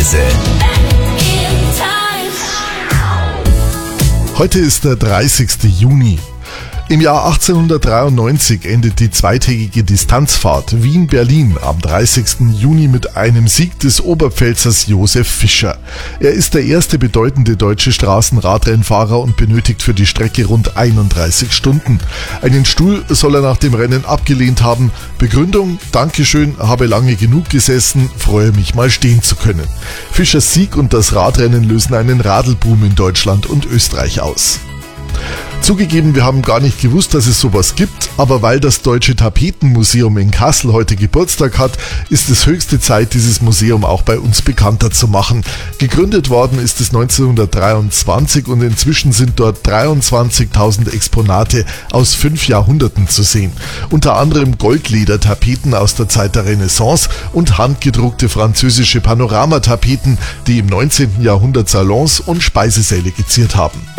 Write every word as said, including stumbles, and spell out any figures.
Reise. Heute ist der dreißigste Juni. Im Jahr achtzehnhundertdreiundneunzig endet die zweitägige Distanzfahrt Wien-Berlin am dreißigsten Juni mit einem Sieg des Oberpfälzers Josef Fischer. Er ist der erste bedeutende deutsche Straßenradrennfahrer und benötigt für die Strecke rund einunddreißig Stunden. Einen Stuhl soll er nach dem Rennen abgelehnt haben. Begründung: Dankeschön, habe lange genug gesessen, freue mich mal stehen zu können. Fischers Sieg und das Radrennen lösen einen Radelboom in Deutschland und Österreich aus. Zugegeben, wir haben gar nicht gewusst, dass es sowas gibt, aber weil das Deutsche Tapetenmuseum in Kassel heute Geburtstag hat, ist es höchste Zeit, dieses Museum auch bei uns bekannter zu machen. Gegründet worden ist es neunzehnhundertdreiundzwanzig und inzwischen sind dort dreiundzwanzigtausend Exponate aus fünf Jahrhunderten zu sehen. Unter anderem Goldledertapeten aus der Zeit der Renaissance und handgedruckte französische Panoramatapeten, die im neunzehnten Jahrhundert Salons und Speisesäle geziert haben.